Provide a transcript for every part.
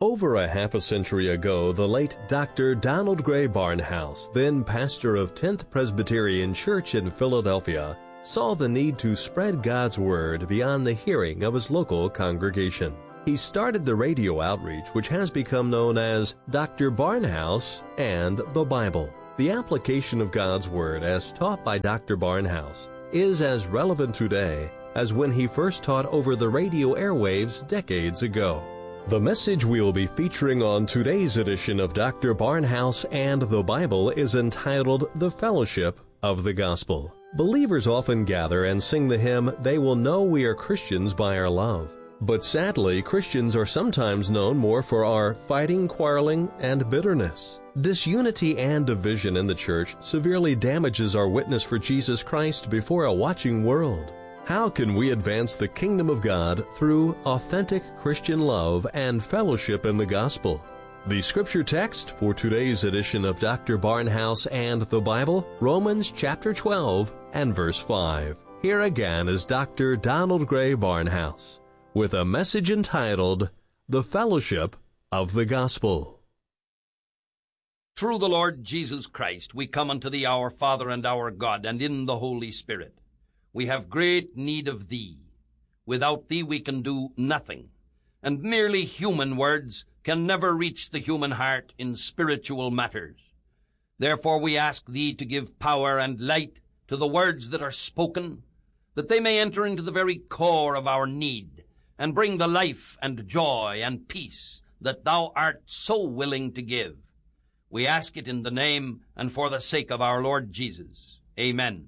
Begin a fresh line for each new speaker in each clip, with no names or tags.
Over a half a century ago, the late Dr. Donald Gray Barnhouse, then pastor of 10th Presbyterian Church in Philadelphia, saw the need to spread God's Word beyond the hearing of his local congregation. He started the radio outreach which has become known as Dr. Barnhouse and the Bible. The application of God's Word as taught by Dr. Barnhouse is as relevant today as when he first taught over the radio airwaves decades ago. The message we will be featuring on today's edition of Dr. Barnhouse and the Bible is entitled The Fellowship of the Gospel. Believers often gather and sing the hymn, "They will know we are Christians by our love." But sadly, Christians are sometimes known more for our fighting, quarreling, and bitterness. Disunity and division in the church severely damages our witness for Jesus Christ before a watching world. How can we advance the kingdom of God through authentic Christian love and fellowship in the gospel? The scripture text for today's edition of Dr. Barnhouse and the Bible, Romans chapter 12 and verse 5. Here again is Dr. Donald Gray Barnhouse with a message entitled, The Fellowship of the Gospel.
Through the Lord Jesus Christ, we come unto thee, our Father and our God, and in the Holy Spirit. We have great need of thee. Without thee we can do nothing, and merely human words can never reach the human heart in spiritual matters. Therefore we ask thee to give power and light to the words that are spoken, that they may enter into the very core of our need, and bring the life and joy and peace that thou art so willing to give. We ask it in the name and for the sake of our Lord Jesus. Amen.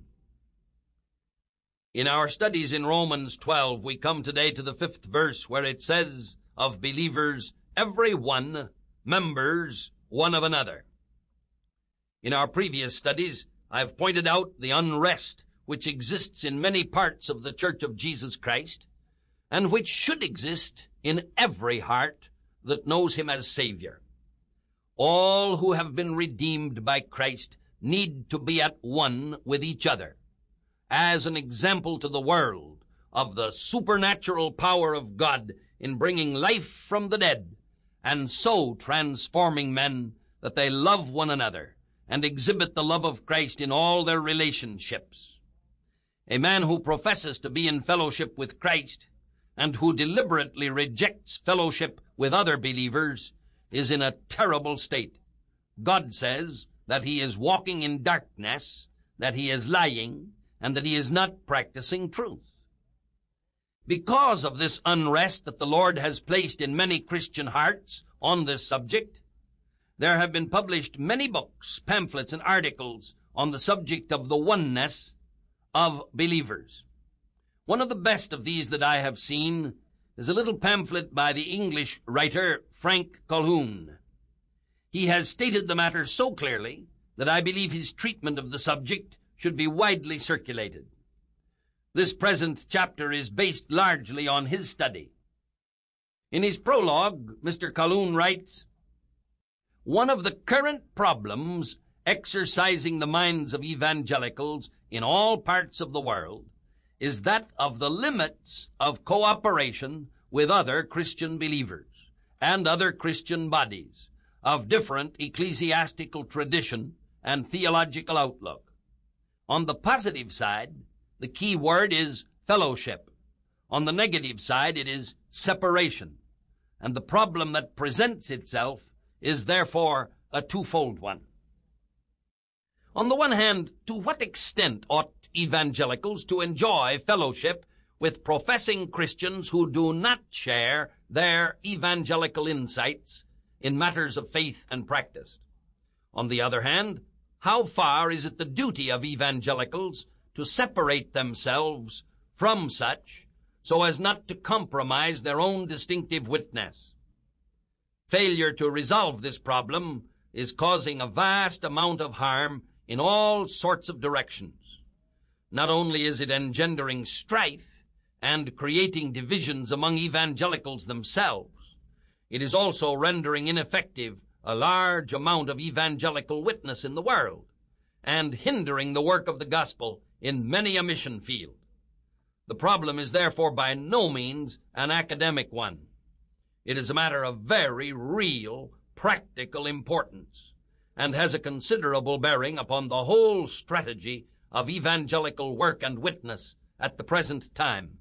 In our studies in Romans 12, we come today to the 5th verse, where it says of believers, every one members one of another. In our previous studies, I've pointed out the unrest which exists in many parts of the Church of Jesus Christ, and which should exist in every heart that knows him as Savior. All who have been redeemed by Christ need to be at one with each other, as an example to the world of the supernatural power of God in bringing life from the dead, and so transforming men that they love one another and exhibit the love of Christ in all their relationships. A man who professes to be in fellowship with Christ and who deliberately rejects fellowship with other believers is in a terrible state. God says that he is walking in darkness, that he is lying, and that he is not practicing truth. Because of this unrest that the Lord has placed in many Christian hearts on this subject, there have been published many books, pamphlets, and articles on the subject of the oneness of believers. One of the best of these that I have seen is a little pamphlet by the English writer Frank Calhoun. He has stated the matter so clearly that I believe his treatment of the subject should be widely circulated. This present chapter is based largely on his study. In his prologue, Mr. Calhoun writes, "One of the current problems exercising the minds of evangelicals in all parts of the world is that of the limits of cooperation with other Christian believers and other Christian bodies of different ecclesiastical tradition and theological outlook. On the positive side, the key word is fellowship. On the negative side, it is separation. And the problem that presents itself is therefore a twofold one. On the one hand, to what extent ought evangelicals to enjoy fellowship with professing Christians who do not share their evangelical insights in matters of faith and practice? On the other hand, how far is it the duty of evangelicals to separate themselves from such so as not to compromise their own distinctive witness? Failure to resolve this problem is causing a vast amount of harm in all sorts of directions. Not only is it engendering strife and creating divisions among evangelicals themselves, it is also rendering ineffective a large amount of evangelical witness in the world, and hindering the work of the gospel in many a mission field. The problem is therefore by no means an academic one. It is a matter of very real, practical importance, and has a considerable bearing upon the whole strategy of evangelical work and witness at the present time.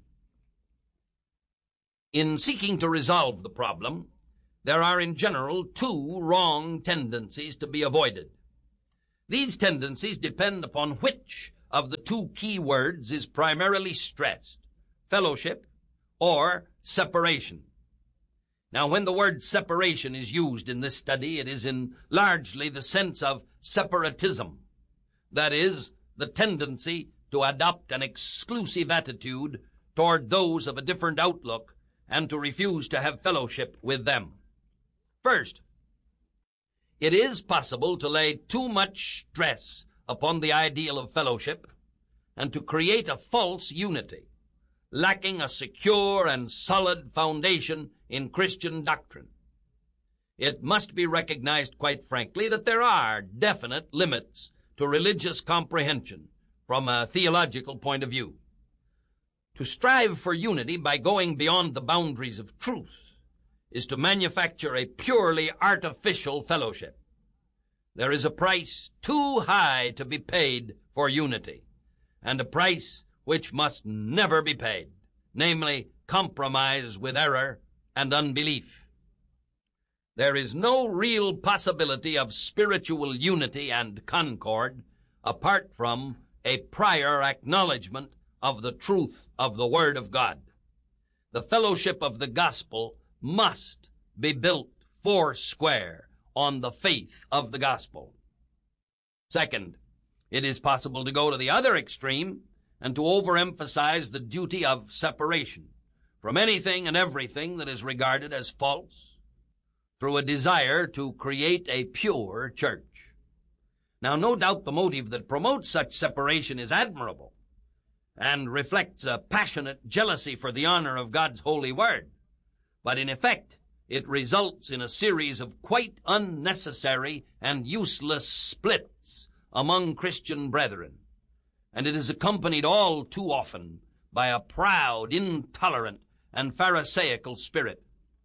In seeking to resolve the problem, there are in general two wrong tendencies to be avoided. These tendencies depend upon which of the two key words is primarily stressed, fellowship or separation. Now, when the word separation is used in this study, it is in largely the sense of separatism. That is, the tendency to adopt an exclusive attitude toward those of a different outlook and to refuse to have fellowship with them. First, it is possible to lay too much stress upon the ideal of fellowship and to create a false unity, lacking a secure and solid foundation in Christian doctrine. It must be recognized quite frankly that there are definite limits to religious comprehension from a theological point of view. To strive for unity by going beyond the boundaries of truth is to manufacture a purely artificial fellowship. There is a price too high to be paid for unity, and a price which must never be paid, namely compromise with error and unbelief. There is no real possibility of spiritual unity and concord apart from a prior acknowledgement of the truth of the Word of God. The fellowship of the gospel must be built foursquare on the faith of the gospel. Second, it is possible to go to the other extreme and to overemphasize the duty of separation from anything and everything that is regarded as false through a desire to create a pure church. Now, no doubt the motive that promotes such separation is admirable and reflects a passionate jealousy for the honor of God's holy word. But in effect, it results in a series of quite unnecessary and useless splits among Christian brethren, and it is accompanied all too often by a proud, intolerant, and pharisaical spirit.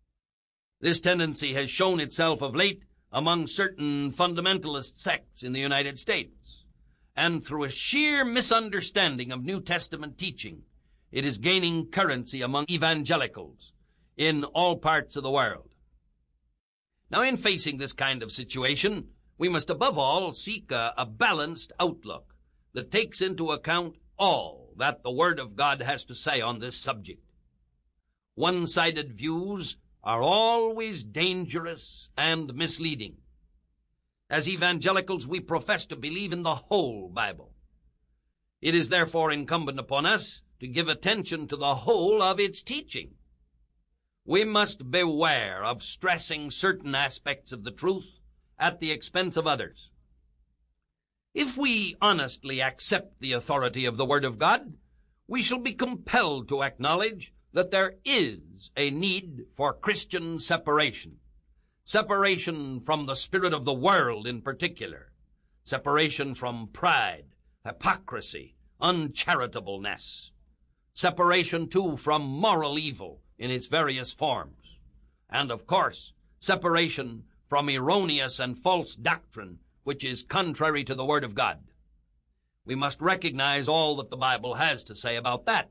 This tendency has shown itself of late among certain fundamentalist sects in the United States, and through a sheer misunderstanding of New Testament teaching, it is gaining currency among evangelicals in all parts of the world. Now, in facing this kind of situation, we must above all seek a balanced outlook that takes into account all that the Word of God has to say on this subject. One-sided views are always dangerous and misleading. As evangelicals, we profess to believe in the whole Bible. It is therefore incumbent upon us to give attention to the whole of its teaching. We must beware of stressing certain aspects of the truth at the expense of others. If we honestly accept the authority of the Word of God, we shall be compelled to acknowledge that there is a need for Christian separation. Separation from the spirit of the world in particular. Separation from pride, hypocrisy, uncharitableness. Separation, too, from moral evil in its various forms. And, of course, separation from erroneous and false doctrine, which is contrary to the Word of God. We must recognize all that the Bible has to say about that.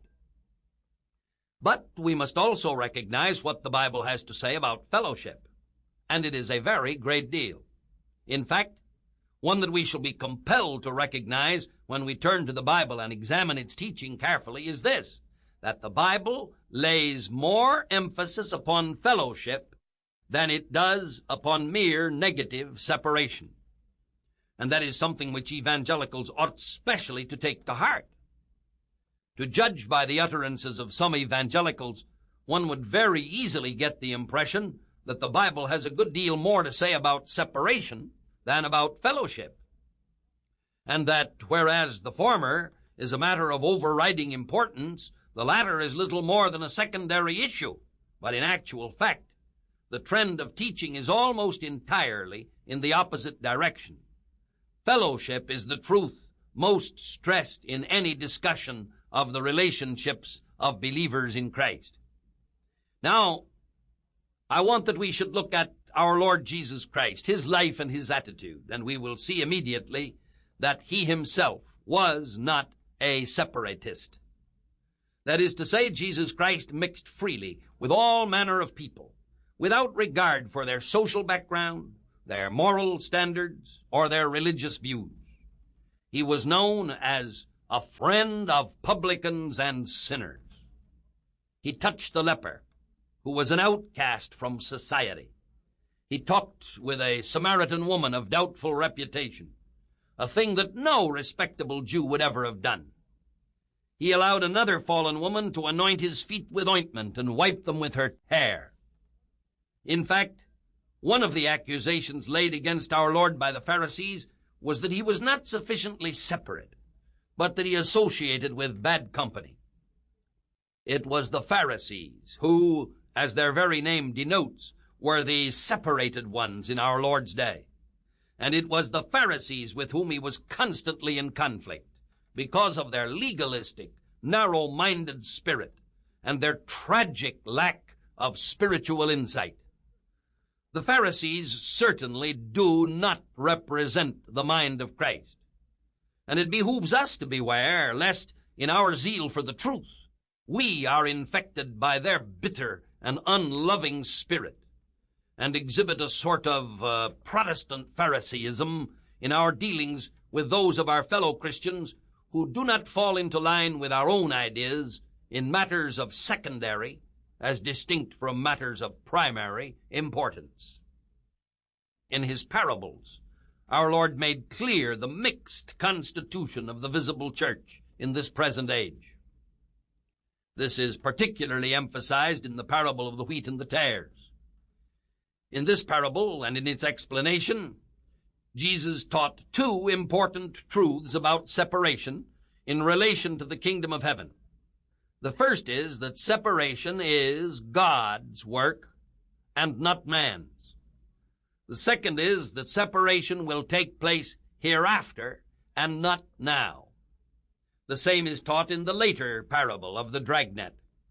But we must also recognize what the Bible has to say about fellowship, and it is a very great deal. In fact, one that we shall be compelled to recognize when we turn to the Bible and examine its teaching carefully is this, that the Bible lays more emphasis upon fellowship than it does upon mere negative separation. And that is something which evangelicals ought specially to take to heart. To judge by the utterances of some evangelicals, one would very easily get the impression that the Bible has a good deal more to say about separation than about fellowship, and that whereas the former is a matter of overriding importance, the latter is little more than a secondary issue. But in actual fact, the trend of teaching is almost entirely in the opposite direction. Fellowship is the truth most stressed in any discussion of the relationships of believers in Christ. Now, I want that we should look at our Lord Jesus Christ, his life and his attitude, and we will see immediately that he himself was not a separatist. That is to say, Jesus Christ mixed freely with all manner of people, without regard for their social background, their moral standards, or their religious views. He was known as a friend of publicans and sinners. He touched the leper, who was an outcast from society. He talked with a Samaritan woman of doubtful reputation, a thing that no respectable Jew would ever have done. He allowed another fallen woman to anoint his feet with ointment and wipe them with her hair. In fact, one of the accusations laid against our Lord by the Pharisees was that he was not sufficiently separate, but that he associated with bad company. It was the Pharisees who, as their very name denotes, were the separated ones in our Lord's day. And it was the Pharisees with whom he was constantly in conflict, because of their legalistic, narrow-minded spirit and their tragic lack of spiritual insight. The Pharisees certainly do not represent the mind of Christ. And it behooves us to beware lest, in our zeal for the truth, we are infected by their bitter and unloving spirit and exhibit a sort of Protestant Phariseeism in our dealings with those of our fellow Christians who do not fall into line with our own ideas in matters of secondary, as distinct from matters of primary importance. In his parables, our Lord made clear the mixed constitution of the visible church in this present age. This is particularly emphasized in the parable of the wheat and the tares. In this parable and in its explanation, Jesus taught two important truths about separation in relation to the kingdom of heaven. The first is that separation is God's work and not man's. The second is that separation will take place hereafter and not now. The same is taught in the later parable of the dragnet.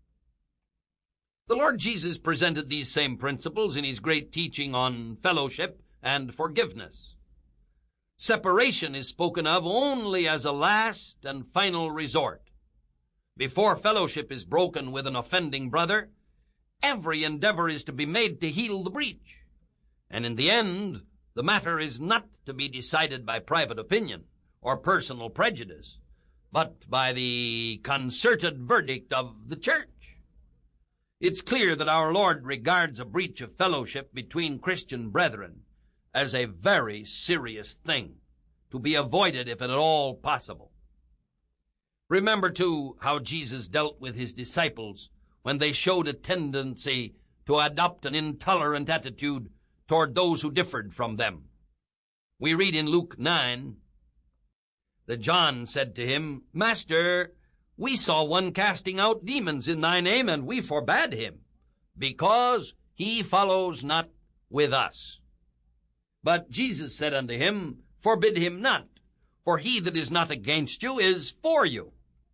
The Lord Jesus presented these same principles in his great teaching on fellowship and forgiveness. Separation is spoken of only as a last and final resort. Before fellowship is broken with an offending brother, every endeavor is to be made to heal the breach. And in the end, the matter is not to be decided by private opinion or personal prejudice, but by the concerted verdict of the church. It's clear that our Lord regards a breach of fellowship between Christian brethren as a very serious thing, to be avoided if at all possible. Remember, too, how Jesus dealt with his disciples when they showed a tendency to adopt an intolerant attitude toward those who differed from them. We read in Luke 9 that John said to him, "Master, we saw one casting out demons in thy name, and we forbade him, because he follows not with us. But Jesus said unto him, Forbid him not, for he that is not against you is for you."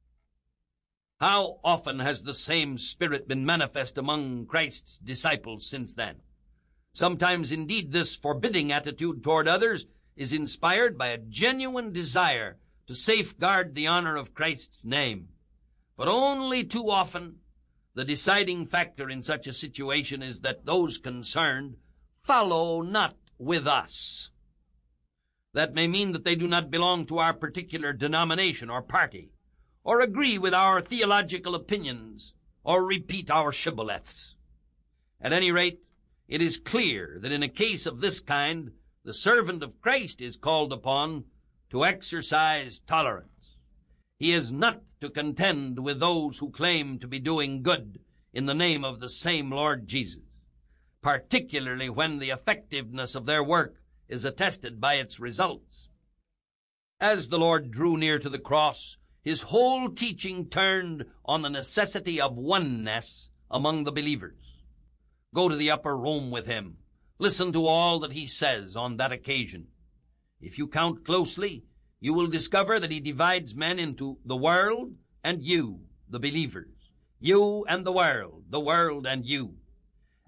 How often has the same spirit been manifest among Christ's disciples since then? Sometimes, indeed, this forbidding attitude toward others is inspired by a genuine desire to safeguard the honor of Christ's name. But only too often, the deciding factor in such a situation is that those concerned follow not with us. That may mean that they do not belong to our particular denomination or party, or agree with our theological opinions, or repeat our shibboleths. At any rate, it is clear that in a case of this kind, the servant of Christ is called upon to exercise tolerance. He is not to contend with those who claim to be doing good in the name of the same Lord Jesus, particularly when the effectiveness of their work is attested by its results. As the Lord drew near to the cross, his whole teaching turned on the necessity of oneness among the believers. Go to the upper room with him. Listen to all that he says on that occasion. If you count closely, you will discover that he divides men into the world and you, the believers. You and the world and you.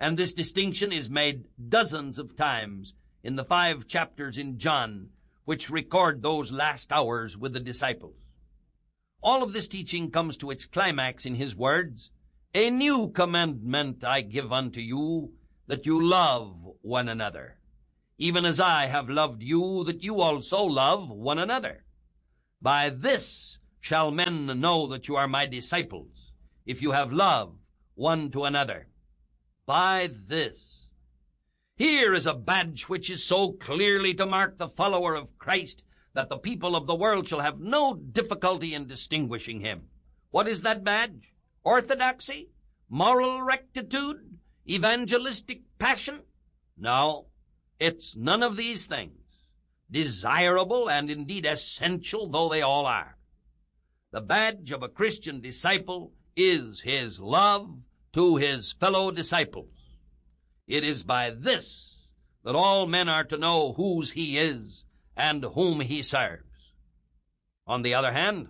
And this distinction is made dozens of times in the 5 chapters in John, which record those last hours with the disciples. All of this teaching comes to its climax in his words, "A new commandment I give unto you, that you love one another. Even as I have loved you, that you also love one another. By this shall men know that you are my disciples, if you have love one to another." By this. Here is a badge which is so clearly to mark the follower of Christ that the people of the world shall have no difficulty in distinguishing him. What is that badge? Orthodoxy? Moral rectitude? Evangelistic passion? No, it's none of these things, desirable and indeed essential though they all are. The badge of a Christian disciple is his love to his fellow disciples. It is by this that all men are to know whose he is and whom he serves. On the other hand,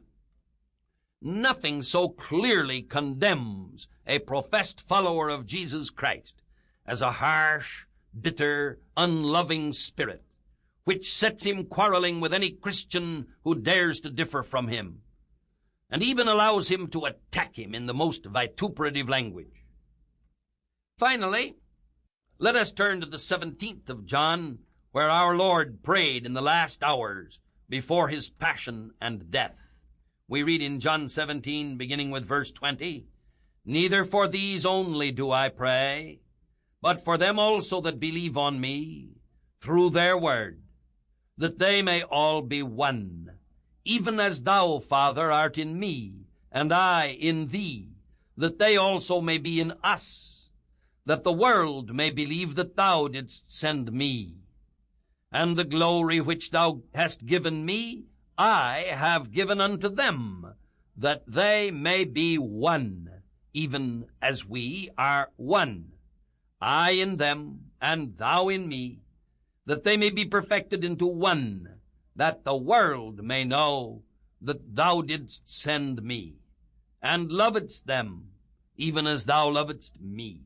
nothing so clearly condemns a professed follower of Jesus Christ as a harsh, bitter, unloving spirit, which sets him quarreling with any Christian who dares to differ from him, and even allows him to attack him in the most vituperative language. Finally, let us turn to the 17th of John, where our Lord prayed in the last hours before his passion and death. We read in John 17, beginning with verse 20, "Neither for these only do I pray, but for them also that believe on me through their word, that they may all be one, even as thou, Father, art in me, and I in thee, that they also may be in us, that the world may believe that thou didst send me. And the glory which thou hast given me, I have given unto them, that they may be one, even as we are one, I in them, and thou in me, that they may be perfected into one, that the world may know that thou didst send me, and lovedst them, even as thou lovedst me."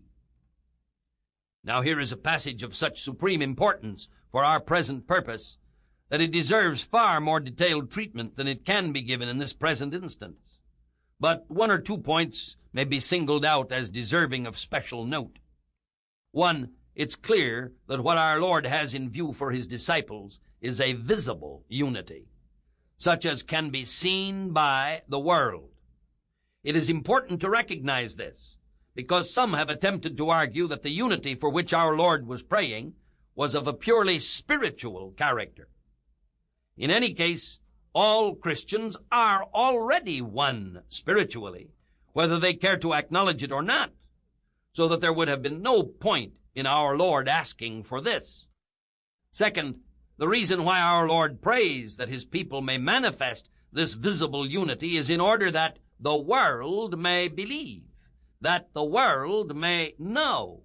Now here is a passage of such supreme importance for our present purpose that it deserves far more detailed treatment than it can be given in this present instance. But 1 or 2 points may be singled out as deserving of special note. One, it's clear that what our Lord has in view for his disciples is a visible unity, such as can be seen by the world. It is important to recognize this, because some have attempted to argue that the unity for which our Lord was praying was of a purely spiritual character. In any case, all Christians are already one spiritually, whether they care to acknowledge it or not, so that there would have been no point in our Lord asking for this. Second, the reason why our Lord prays that his people may manifest this visible unity is in order that the world may believe, that the world may know.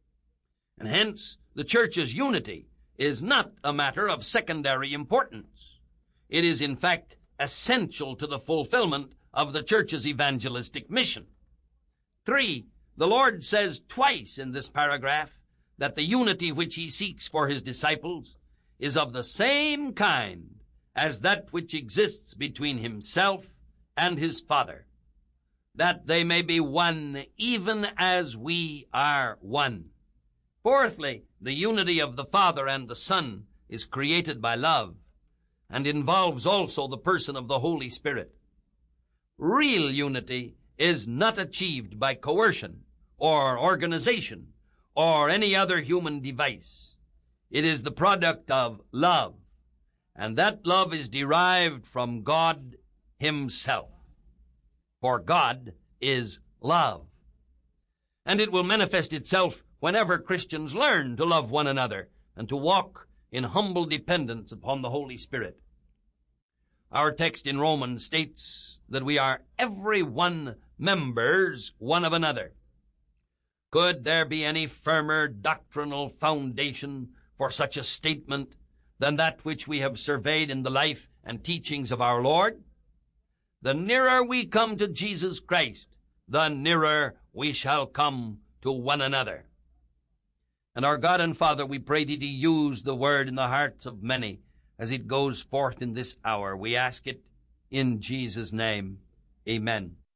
And hence, the church's unity is not a matter of secondary importance. It is, in fact, essential to the fulfillment of the church's evangelistic mission. 3, the Lord says twice in this paragraph that the unity which he seeks for his disciples is of the same kind as that which exists between himself and his Father, that they may be one even as we are one. Fourthly, the unity of the Father and the Son is created by love and involves also the person of the Holy Spirit. Real unity is not achieved by coercion or organization or any other human device. It is the product of love, and that love is derived from God himself. For God is love. And it will manifest itself whenever Christians learn to love one another and to walk in humble dependence upon the Holy Spirit. Our text in Romans states that we are every one members one of another. Could there be any firmer doctrinal foundation for such a statement than that which we have surveyed in the life and teachings of our Lord? The nearer we come to Jesus Christ, the nearer we shall come to one another. And our God and Father, we pray thee to use the word in the hearts of many as it goes forth in this hour. We ask it in Jesus' name. Amen.